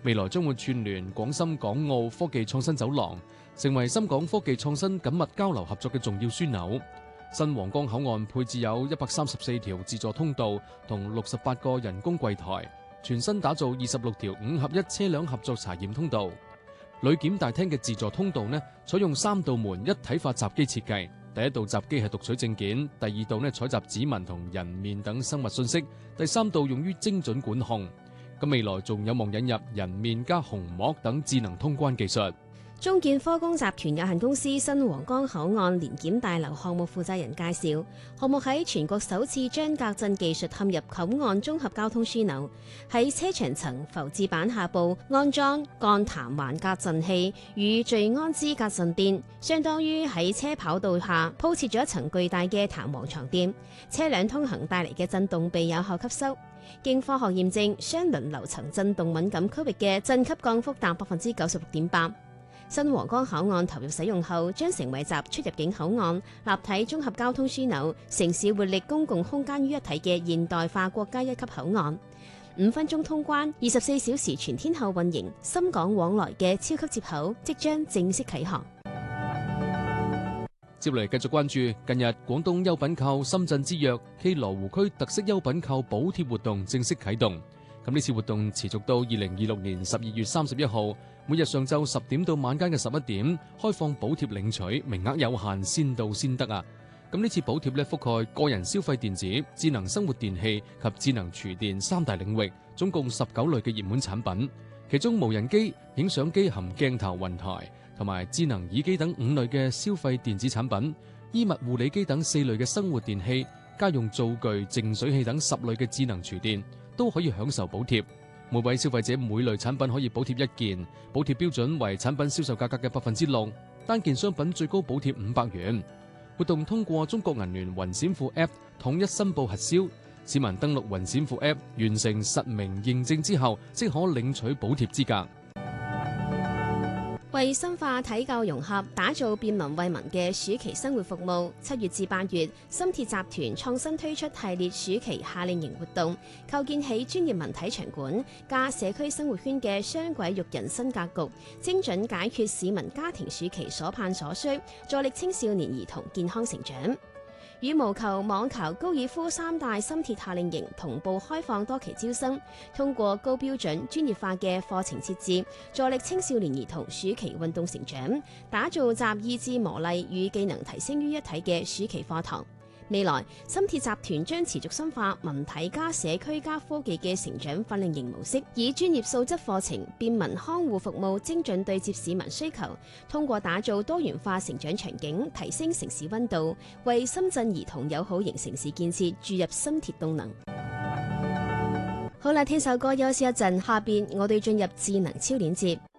未來將會串聯廣深港澳科技創新走廊，成為深港科技創新緊密交流合作嘅重要樞紐。新皇崗口岸配置有134條自助通道同68個人工櫃台，全新打造26條5合1車輛合作查驗通道。旅檢大廳嘅自助通道呢，採用3道門一體化閘機設計。第一道閘機係讀取證件，第二道呢採集指紋同人面等生物信息，第三道用於精準管控。咁未來仲有望引入人面加虹膜等智能通關技術。 中建科工集團有限公司新皇崗口岸聯檢大樓項目負責人介紹，項目喺全國首次將隔震技術嵌入口岸綜合交通樞紐，喺車場層浮置板下部安裝鋼彈環隔震器與聚氨酯隔震墊，相當於喺車跑道下鋪設咗一層巨大嘅彈簧床墊，車輛通行帶嚟嘅震動被有效吸收。經科學驗證，雙輪樓層震動敏感區域嘅震級降幅達 96.8%。新皇崗口岸投入使用後，將成為集出入境口岸、立體綜合交通樞紐、城市活力公共空間於一體嘅現代化國家一級口岸。5分鐘通關、24小時全天候運營、深港往來嘅超級接口即將正式啟航。 接嚟繼續關注近日廣東優品購深圳之約暨羅湖區特色優品購補貼活動正式啟動。咁呢次活動持續到2026年12月31號，每日上晝10點到晚間嘅11點，開放補貼領取，名額有限，先到先得啊！咁呢次補貼覆蓋個人消費電子、智能生活電器及智能廚電3大領域，總共19類嘅熱門產品，其中無人機、影相機含鏡頭雲台同埋智能耳機等5類嘅消費電子產品，衣物護理機等4類嘅生活電器，家用灶具、淨水器等10類嘅智能廚電都可以享受補貼。每位消費者每類產品可以補貼1件，補貼標準為產品銷售價格嘅6%，單件商品最高補貼500元。活動通過中國銀聯雲閃付 App 統一申報核銷，市民登錄雲閃付 App 完成實名認證之後，即可領取補貼資格。 為深化體教融合，打造便民惠民嘅暑期生活服務，7月至8月，深鐵集團創新推出系列暑期夏令營活動，構建起專業文體場館加社區生活圈嘅雙軌育人新格局，精準解決市民家庭暑期所盼所需，助力青少年兒童健康成長。羽毛球、網球、高爾夫3大深鐵夏令營同步開放多期招生，通過高標準專業化嘅課程設置，助力青少年兒童暑期運動成長，打造集意志磨礪與技能提升於一體嘅暑期課堂。未來，深鐵集團將持續深化文體加社區加科技嘅成長訓練營模式，以專業素質課程、便民看護服務精準對接市民需求，通過打造多元化成長場景，提升城市溫度，為深圳兒童友好型城市建設注入深鐵動能。好啦，聽首歌休息一陣，下邊我哋進入智能超鏈接。